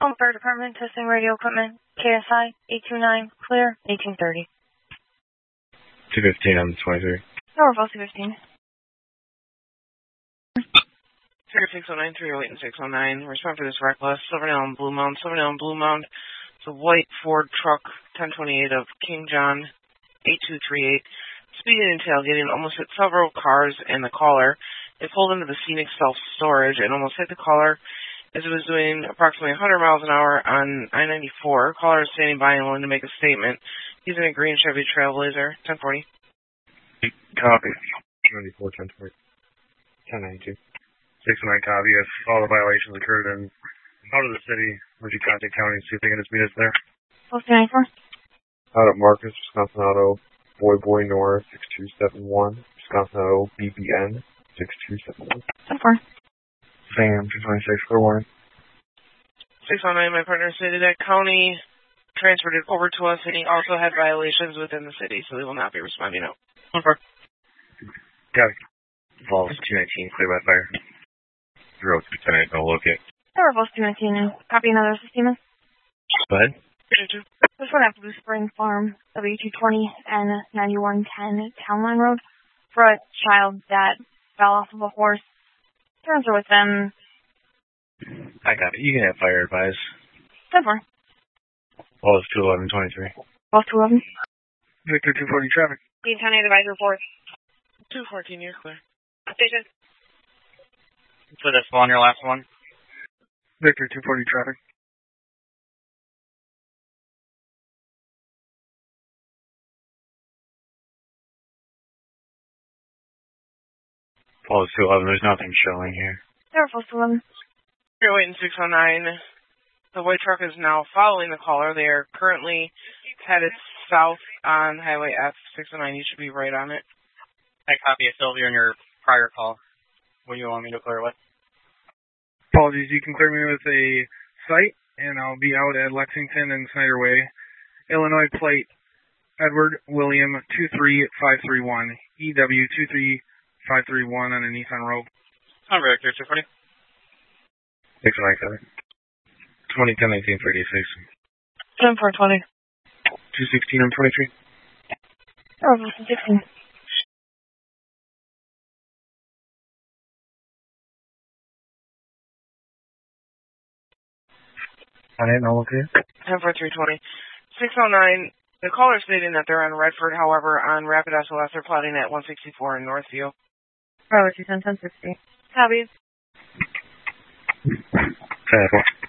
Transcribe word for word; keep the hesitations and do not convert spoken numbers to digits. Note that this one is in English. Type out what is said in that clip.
Home Fire Department, testing radio equipment, K S I, eight two nine, clear, eighteen thirty. two fifteen on the twenty-three. Norfolk two fifteen. Tiger six oh nine, three oh eight and six oh nine. Respond for this reckless. Silverdale and Blue Mound. Silverdale and Blue Mound. It's a white Ford truck, ten twenty-eight of King John, eight two three eight. Speeding and tailgating, almost hit several cars and the caller. It pulled into the scenic self-storage and almost hit the caller as it was doing approximately one hundred miles an hour on I ninety-four. Caller is standing by and willing to make a statement. He's in a green Chevy Trailblazer, ten forty. Copy. ninety-four, ten forty. ten ninety-two. six oh nine copy. If all the violations occurred in out of the city, would you contact county and see if they can just meet us there? Post ninety-four. Out at Marcus, Wisconsin Auto, Boy Boy North, six two seven one. Wisconsin Auto, B B N, six two seven one. ten four. Sam, two twenty-six, for warning. six oh nine, my partner stated that county transferred it over to us, and he also had violations within the city, so they will not be responding out. ten four. Got it. Falls two nineteen, clear by fire. zero two ten eight, no locate. Norfolk two nineteen, copy another system. Go ahead. This one at Blue Spring Farm, W two twenty and ninety-one ten Town Line Road, for a child that fell off of a horse. Parents are with them. I got it. You can have fire advice. ten four. Well, it's two eleven twenty-three. Both two of them. Victor two forty traffic. Dean County Advisor report. two fourteen, you're clear. Station. For this one, your last one. Victor two forty traffic. Paul, it's two eleven. There's nothing showing here. Norfolk two eleven. You're waiting six oh nine. The white truck is now following the caller. They are currently headed south on Highway F six oh nine. You should be right on it. I copy of Sylvia in your prior call. What do you want me to clear with? Apologies, you can clear me with a site, and I'll be out at Lexington and Snyder Way. Illinois plate, Edward William two three five three one, E W two three five three one on a Nissan Rogue. I'm Victor two forty. six oh nine seven. twenty ten nineteen for eighty-six. ten four twenty. two sixteen on twenty-three. Norfolk sixteen. I didn't know what it is. ten four three twenty. six oh nine. The caller is stating that they're on Redford. However, on Rapid S O S, they're plotting at one sixty-four in Northview. Bravo two ten ten sixty. Copy. ten four.